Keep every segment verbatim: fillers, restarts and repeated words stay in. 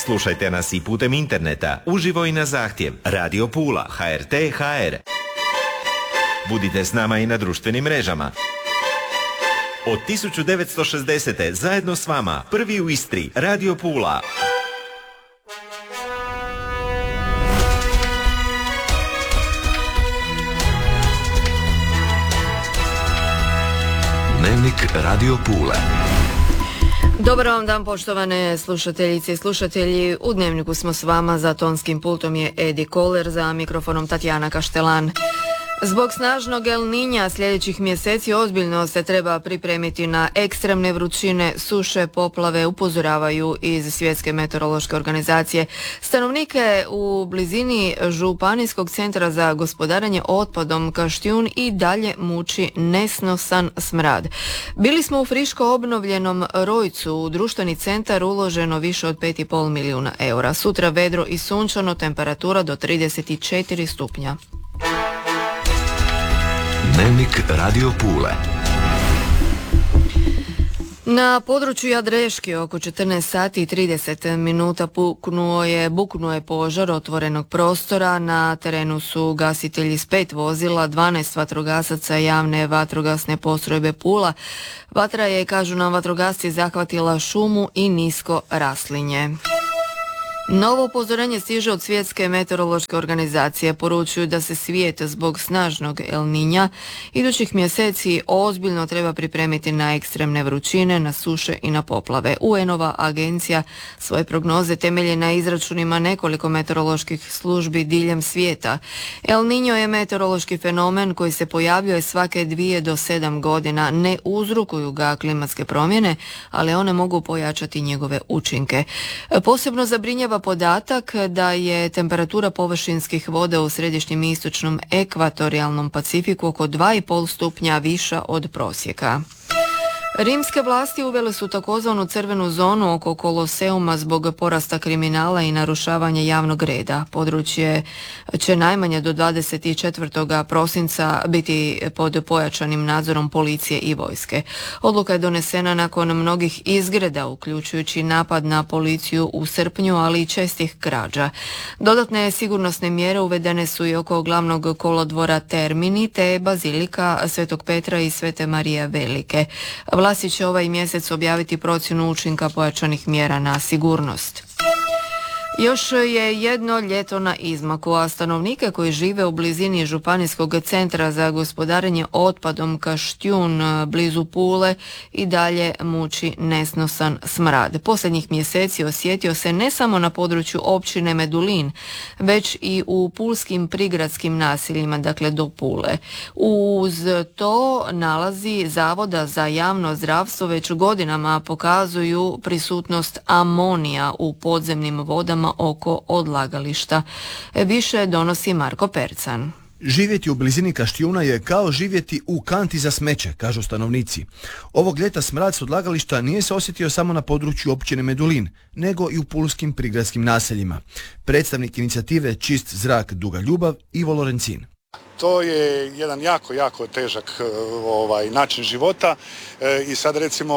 Slušajte nas i putem interneta, uživo i na zahtjev. Radio Pula, H R T H R. Budite s nama i na društvenim mrežama. Od tisuću devetsto šezdesete zajedno s vama, prvi u Istri, Radio Pula. Dnevnik Radio Pule. Dobar vam dan, poštovane slušateljice i slušatelji. U Dnevniku smo s vama, za tonskim pultom je Edi Koler, za mikrofonom Tatjana Kaštelan. Zbog snažnog El Niña sljedećih mjeseci ozbiljno se treba pripremiti na ekstremne vrućine, suše, poplave, upozoravaju iz Svjetske meteorološke organizacije. Stanovnike u blizini Županijskog centra za gospodarenje otpadom Kaštijun i dalje muči nesnosan smrad. Bili smo u friško obnovljenom Rojcu, u društveni centar uloženo više od pet i pol milijuna eura. Sutra vedro i sunčano, temperatura do trideset četiri stupnja. Dnevnik Radio Pule. Na području Jadreške oko četrnaest sati i trideset minuta puknuo je, buknuo je požar otvorenog prostora. Na terenu su gasitelji s pet vozila, dvanaest vatrogasaca javne vatrogasne postrojbe Pula. Vatra je, kažu nam vatrogasci, zahvatila šumu i nisko raslinje. Novo upozorenje stiže od Svjetske meteorološke organizacije. Poručuju da se svijet zbog snažnog El Niña idućih mjeseci ozbiljno treba pripremiti na ekstremne vrućine, na suše i na poplave. U en-ova agencija svoje prognoze temelji na izračunima nekoliko meteoroloških službi diljem svijeta. El Niño je meteorološki fenomen koji se pojavljuje svake dvije do sedam godina. Ne uzrokuju ga klimatske promjene, ali one mogu pojačati njegove učinke. Posebno zabrinjava podatak da je temperatura površinskih voda u središnjem i istočnom ekvatorijalnom Pacifiku oko dva i pol stupnja viša od prosjeka. Rimske vlasti uvele su takozvanu crvenu zonu oko Koloseuma zbog porasta kriminala i narušavanja javnog reda. Područje će najmanje do dvadeset četvrtog prosinca biti pod pojačanim nadzorom policije i vojske. Odluka je donesena nakon mnogih izgreda, uključujući napad na policiju u srpnju, ali i čestih krađa. Dodatne sigurnosne mjere uvedene su i oko glavnog kolodvora Termini te bazilika Svetog Petra i Svete Marije Velike. Vlasti će ovaj mjesec objaviti procjenu učinka pojačanih mjera na sigurnost. Još je jedno ljeto na izmaku, a stanovnike koji žive u blizini Županijskog centra za gospodarenje otpadom Kaštijun blizu Pule i dalje muči nesnosan smrad. Posljednjih mjeseci osjetio se ne samo na području općine Medulin, već i u pulskim prigradskim naseljima, dakle do Pule. Uz to nalazi Zavoda za javno zdravstvo već godinama pokazuju prisutnost amonija u podzemnim vodama oko odlagališta. Više donosi Marko Percan. Živjeti u blizini Kaštijuna je kao živjeti u kanti za smeće, kažu stanovnici. Ovog ljeta smrad s odlagališta nije se osjetio samo na području općine Medulin, nego i u pulskim prigradskim naseljima. Predstavnik inicijative Čist zrak Duga Ljubav, Ivo Lorencin. To je jedan jako, jako težak ovaj, način života e, i sad recimo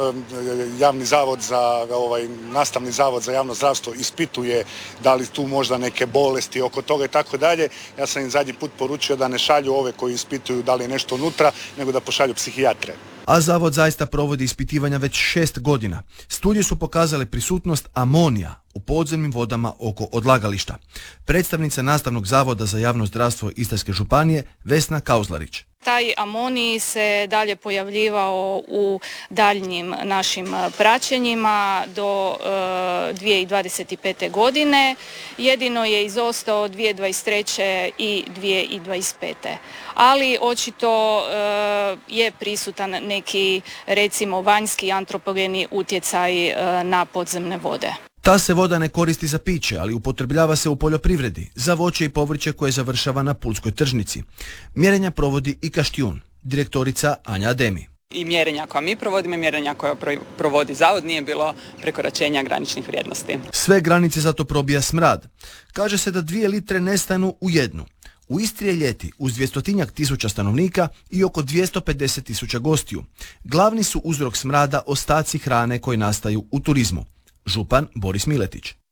javni zavod za, ovaj, nastavni zavod za javno zdravstvo ispituje da li tu možda neke bolesti oko toga i tako dalje. Ja sam im zadnji put poručio da ne šalju ove koji ispituju da li je nešto unutra, nego da pošalju psihijatre. A zavod zaista provodi ispitivanja već šest godina. Studije su pokazale prisutnost amonija u podzemnim vodama oko odlagališta. Predstavnica Nastavnog zavoda za javno zdravstvo Istarske županije Vesna Kauzlarić. Taj amonij se dalje pojavljivao u daljnjim našim praćenjima do e, dvije tisuće dvadeset pete. godine. Jedino je izostao dvije tisuće dvadeset treće i dvije tisuće dvadeset pete. Ali očito e, je prisutan neki, recimo, vanjski antropogeni utjecaj e, na podzemne vode. Ta se voda ne koristi za piće, ali upotrebljava se u poljoprivredi, za voće i povrće koje završava na pulskoj tržnici. Mjerenja provodi i Kaštijun, direktorica Anja Ademi. I mjerenja koja mi provodimo i mjerenja koja provodi zavod nije bilo prekoračenja graničnih vrijednosti. Sve granice zato probija smrad. Kaže se da dvije litre nestanu u jednu. U Istri je ljeti uz dvjestotinjak tisuća stanovnika i oko dvjesto pedeset tisuća gostiju. Glavni su uzrok smrada ostaci hrane koji nastaju u turizmu. Župan Boris Miletić.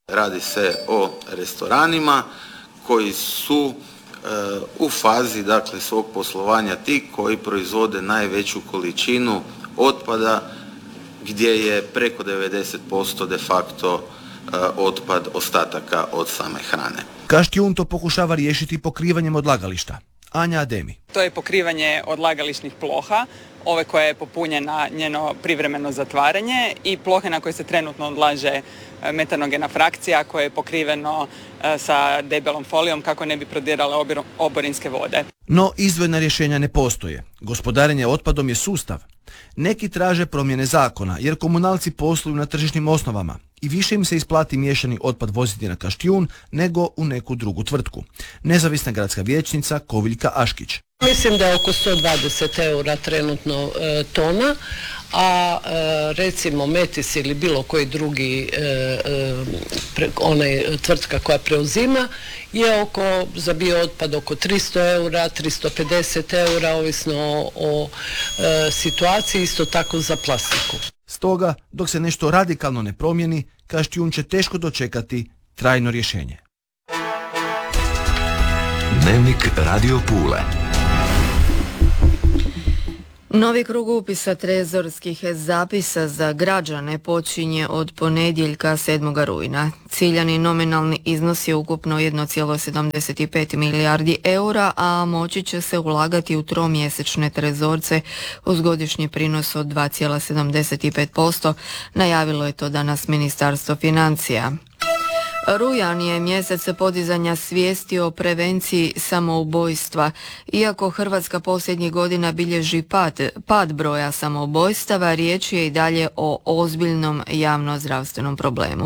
Radi se o restoranima koji su e, u fazi dakle, svog poslovanja ti koji proizvode najveću količinu otpada gdje je preko devedeset posto de facto e, otpad ostataka od same hrane. Kaštijun to pokušava riješiti pokrivanjem odlagališta. Anja Ademi. To je pokrivanje odlagališnih ploha, ove koje je popunjena njeno privremeno zatvaranje i plohe na koje se trenutno odlaže metanogena frakcija koje je pokriveno sa debelom folijom kako ne bi prodirale oborinske vode. No izdvojena rješenja ne postoje. Gospodarenje otpadom je sustav. Neki traže promjene zakona jer komunalci posluju na tržišnim osnovama i više im se isplati miješani otpad voziti na Kaštijun nego u neku drugu tvrtku. Nezavisna gradska vijećnica Koviljka Aškić. Mislim da je oko sto dvadeset eura trenutno e, tona, a e, recimo Metis ili bilo koji drugi e, e, pre, onaj tvrtka koja preuzima je oko, za biootpad oko tristo eura, tristo pedeset eura, ovisno o, o e, situaciji, isto tako za plastiku. Stoga, dok se nešto radikalno ne promijeni, Kaštijun će teško dočekati trajno rješenje. Dnevnik Radio Pule. Novi krug upisa trezorskih zapisa za građane počinje od ponedjeljka sedmog rujna. Ciljani nominalni iznos je ukupno jedan zarez sedamdeset pet milijardi eura, a moći će se ulagati u tromjesečne trezorce uz godišnji prinos od dva zarez sedamdeset pet posto, najavilo je to danas Ministarstvo financija. Rujan je mjesec podizanja svijesti o prevenciji samoubojstva. Iako Hrvatska posljednjih godina bilježi pad, pad broja samoubojstava, riječ je i dalje o ozbiljnom javnozdravstvenom problemu.